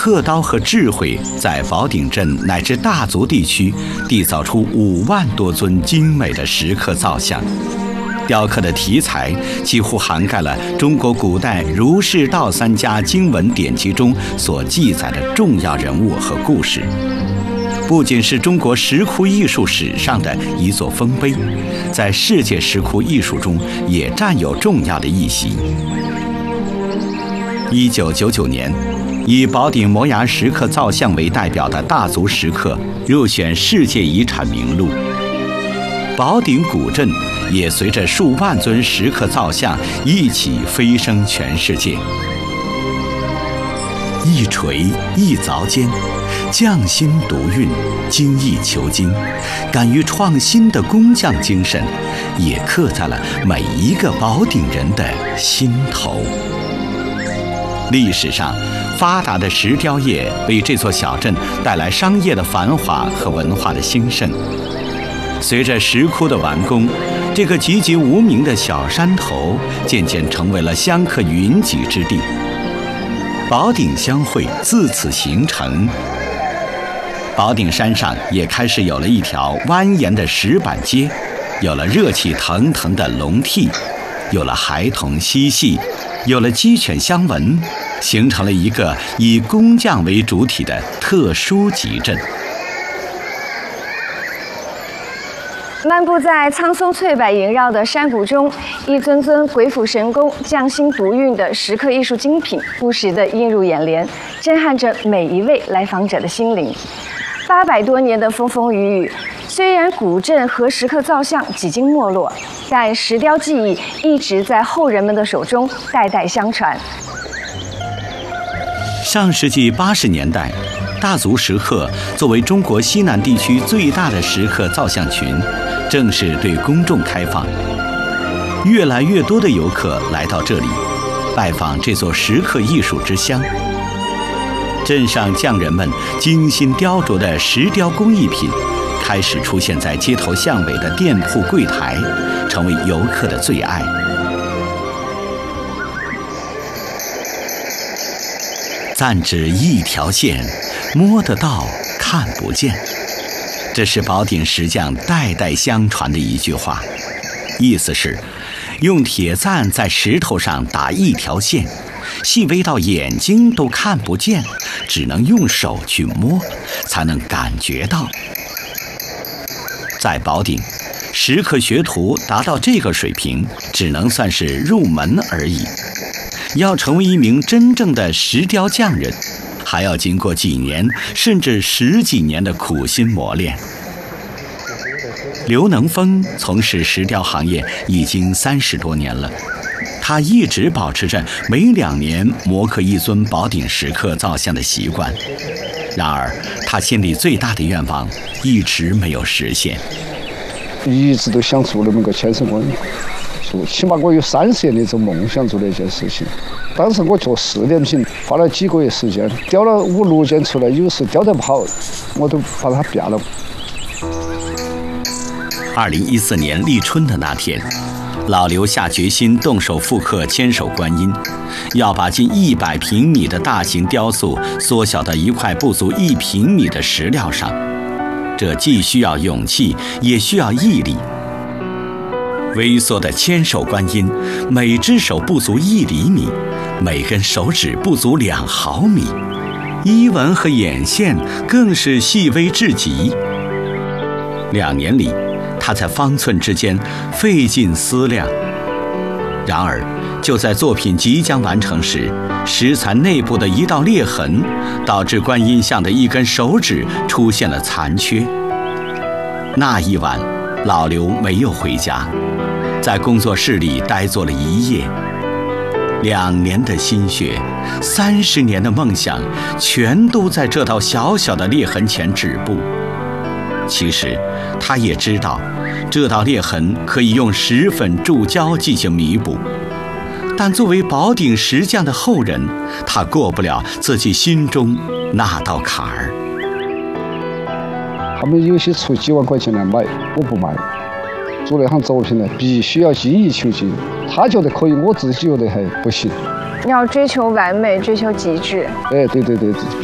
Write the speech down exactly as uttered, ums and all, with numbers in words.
刻刀和智慧，在宝鼎镇乃至大足地区缔造出五万多尊精美的石刻造像。雕刻的题材几乎涵盖了中国古代儒释道三家经文典籍中所记载的重要人物和故事，不仅是中国石窟艺术史上的一座丰碑，在世界石窟艺术中也占有重要的一席。一九九九年，以宝鼎摩崖石刻造像为代表的大足石刻入选世界遗产名录。宝鼎古镇也随着数万尊石刻造像一起飞升全世界。一锤一凿间，匠心独运，精益求精，敢于创新的工匠精神，也刻在了每一个宝鼎人的心头。历史上，发达的石雕业为这座小镇带来商业的繁华和文化的兴盛。随着石窟的完工，这个籍籍无名的小山头渐渐成为了香客云集之地。宝鼎相会自此形成，宝鼎山上也开始有了一条蜿蜒的石板街，有了热气腾腾的龙屉，有了孩童嬉戏，有了鸡犬相闻，形成了一个以工匠为主体的特殊集镇。 漫步在苍松翠柏萦绕的山谷中，一尊尊鬼斧神工、匠心独运的石刻艺术精品不时地映入眼帘，震撼着每一位来访者的心灵。八百多年的风风雨雨，虽然古镇和石刻造像几经没落，但石雕技艺一直在后人们的手中代代相传。 上世纪八十年代，大足石刻作为中国西南地区最大的石刻造像群，正式对公众开放。越来越多的游客来到这里，拜访这座石刻艺术之乡。镇上匠人们精心雕琢的石雕工艺品，开始出现在街头巷尾的店铺柜台，成为游客的最爱。暂指一条线，摸得到，看不见。这是宝鼎石匠代代相传的一句话，意思是用铁钻在石头上打一条线，细微到眼睛都看不见，只能用手去摸，才能感觉到。在宝鼎，石刻学徒达到这个水平，只能算是入门而已。要成为一名真正的石雕匠人，还要经过几年甚至十几年的苦心磨练。刘能峰从事石雕行业已经三十多年了，他一直保持着每两年磨刻一尊宝鼎石刻造像的习惯。然而，他心里最大的愿望一直没有实现。 一直都想做那么个千手观音。起码我有三十年的这种梦想做的一件事情。当时我做试点品，花了几个月时间，雕了五六件出来，有时雕得不好，我都把它变了。 二零一四年立春的那天，老刘下决心动手复刻千手观音，要把近一百平米的大型雕塑缩小到一块不足一平米的石料上。这既需要勇气，也需要毅力。微缩的千手观音，每只手不足一厘米，每根手指不足两毫米，衣纹和眼线更是细微至极。两年里，他在方寸之间费尽思量。然而，就在作品即将完成时，石蚕内部的一道裂痕，导致观音像的一根手指出现了残缺。那一晚，老刘没有回家，在工作室里呆坐了一夜。两年的心血，三十年的梦想，全都在这道小小的裂痕前止步。其实，他也知道，这道裂痕可以用石粉注胶进行弥补，但作为宝鼎石匠的后人，他过不了自己心中那道坎儿。 他们有些出几万块钱来买，我不卖。做那行作品呢，必须要精益求精。他觉得可以，我自己觉得还不行。 要追求完美，追求极致。 哎，对对对，